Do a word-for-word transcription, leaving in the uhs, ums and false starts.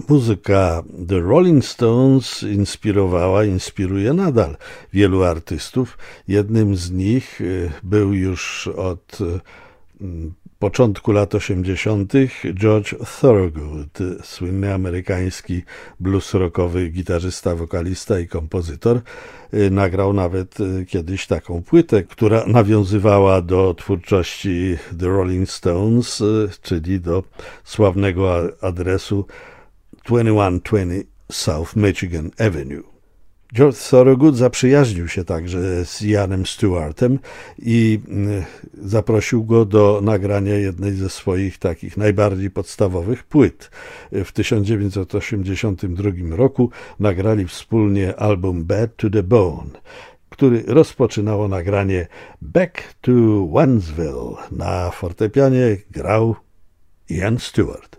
Muzyka The Rolling Stones inspirowała, inspiruje nadal wielu artystów. Jednym z nich był już od początku lat osiemdziesiątych George Thorogood, słynny amerykański blues rockowy gitarzysta, wokalista i kompozytor. Nagrał nawet kiedyś taką płytę, która nawiązywała do twórczości The Rolling Stones, czyli do sławnego adresu twenty-one twenty South Michigan Avenue. George Thorogood zaprzyjaźnił się także z Ianem Stewartem i zaprosił go do nagrania jednej ze swoich takich najbardziej podstawowych płyt. W tysiąc dziewięćset osiemdziesiątym drugim roku nagrali wspólnie album Bad to the Bone, który rozpoczynało nagranie Back to Wansville. Na fortepianie grał Ian Stewart.